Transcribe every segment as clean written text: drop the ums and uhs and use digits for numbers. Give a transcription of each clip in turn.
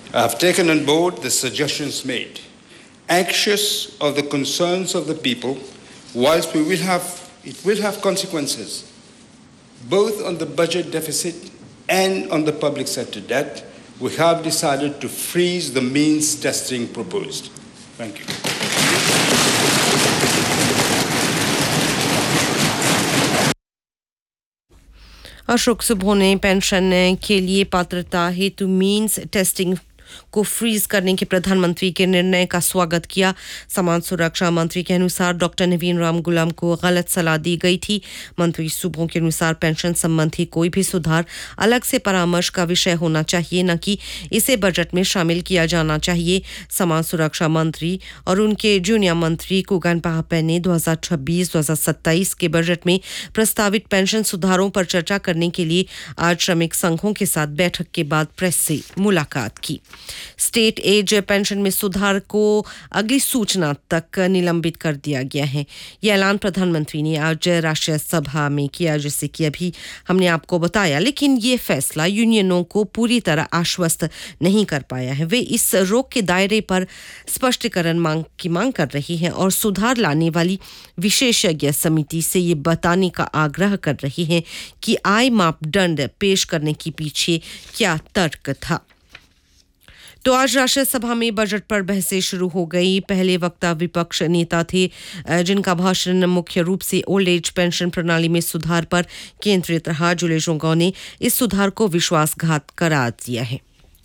I have taken on board the suggestions made, anxious of the concerns of the people, whilst it will have consequences, both on the budget deficit and on the public sector debt. We have decided to freeze the means testing proposed. Thank you. Ashok सुबह ने पेंशन के लिए पात्रता हेतु means testing को फ्रीज करने के प्रधानमंत्री के निर्णय का स्वागत किया। समाज सुरक्षा मंत्री के अनुसार डॉक्टर नवीन राम गुलाम को गलत सलाह दी गई थी। मंत्री सुबह के अनुसार पेंशन संबंधी कोई भी सुधार अलग से परामर्श का विषय होना चाहिए, न कि इसे बजट में शामिल किया जाना चाहिए। समाज सुरक्षा मंत्री और उनके जूनियर मंत्री कुगान पाहपे ने 2026-2027 के बजट में प्रस्तावित पेंशन सुधारों पर चर्चा करने के लिए आज श्रमिक संघों के साथ बैठक के बाद प्रेस से मुलाकात की। स्टेट एज पेंशन में सुधार को अगली सूचना तक निलंबित कर दिया गया है। यह ऐलान प्रधानमंत्री ने आज राष्ट्रीय सभा में किया, जैसे कि अभी हमने आपको बताया, लेकिन ये फैसला यूनियनों को पूरी तरह आश्वस्त नहीं कर पाया है। वे इस रोक के दायरे पर स्पष्टीकरण की मांग कर रही हैं और सुधार लाने वाली विशेषज्ञ समिति से ये बताने का आग्रह कर रही हैं कि आय मापदंड पेश करने के पीछे क्या तर्क था। तो आज राष्ट्रीय सभा में बजट पर बहसें शुरू हो गई। पहले वक्ता विपक्ष नेता थे, जिनका भाषण मुख्य रूप से ओल्ड एज पेंशन प्रणाली में सुधार पर केंद्रित रहा। जुले जोंगा ने इस सुधार को विश्वासघात करार दिया है।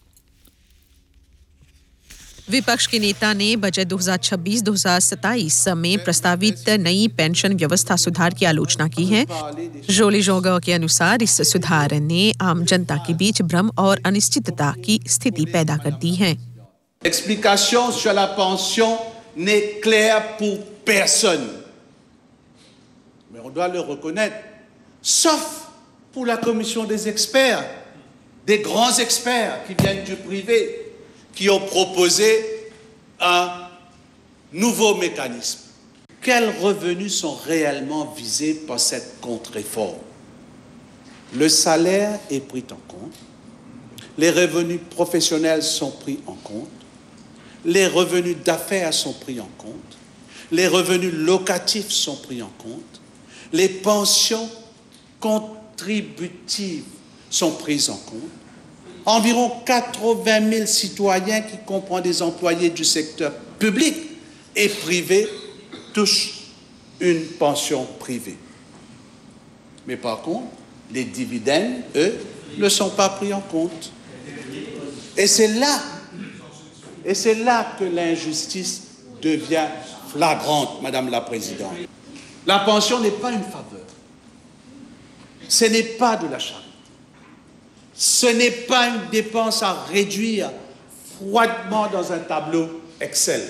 विपक्ष के नेता ने बजट 2026-2027 में प्रस्तावित नई पेंशन व्यवस्था सुधार की आलोचना की है। जोली जोंगा के अनुसार इस सुधार ने आम जनता के बीच भ्रम और अनिश्चितता की स्थिति पैदा कर दी है। L'explication sur la pension n'est claire pour personne. Mais on doit le reconnaître, sauf pour la commission des experts, des grands experts qui viennent du privé, qui ont proposé un nouveau mécanisme. Quels revenus sont réellement visés par cette contre-réforme? Le salaire est pris en compte, les revenus professionnels sont pris en compte, les revenus d'affaires sont pris en compte, les revenus locatifs sont pris en compte, les pensions contributives sont prises en compte. Environ 80 000 citoyens, qui comprennent des employés du secteur public et privé, touchent une pension privée. Mais par contre, les dividendes, eux, ne sont pas pris en compte. Et c'est là que l'injustice devient flagrante, Madame la Présidente. La pension n'est pas une faveur. Ce n'est pas de la charité. Ce n'est pas une dépense à réduire froidement dans un tableau Excel.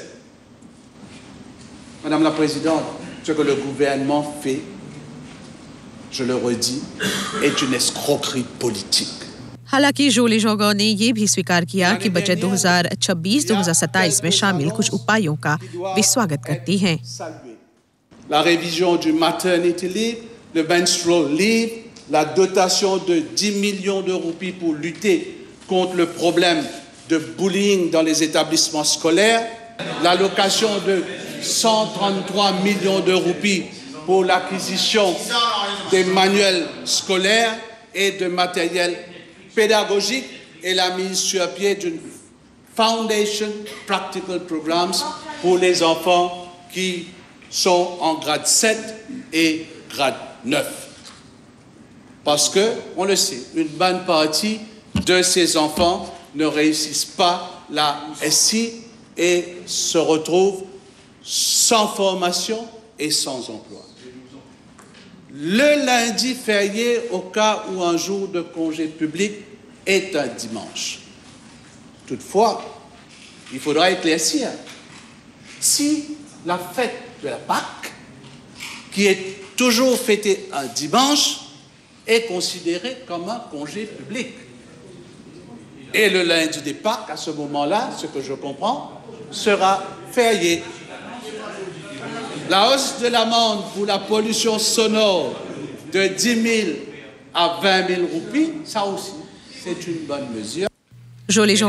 Madame la Présidente, ce que le gouvernement fait, je le redis, est une escroquerie politique. हालांकि जोली जोंगा ने यह भी स्वीकार किया कि बजट 2026-2027 में शामिल कुछ उपायों का वे स्वागत करती हैं। La révision du maternity leave, le menstrual leave, la dotation de 10 millions de roupies pour lutter contre le problème de bullying dans les établissements scolaires, l'allocation de 133 millions de roupies pour l'acquisition des manuels scolaires et de matériel pédagogique et la mise sur pied d'une Foundation Practical Programs pour les enfants qui sont en grade 7 et grade 9. Parce que, on le sait, une bonne partie de ces enfants ne réussissent pas la SI et se retrouvent sans formation et sans emploi. Le lundi férié, au cas où un jour de congé public est un dimanche. Toutefois, il faudra éclaircir si la fête de la Pâque, qui est toujours fêtée un dimanche, est considérée comme un congé public. Et le lundi des Pâques, à ce moment-là, ce que je comprends, sera férié. La hausse de l'amende pour la pollution sonore de 10 000 à 20 000 roupies, ça aussi, c'est une bonne mesure.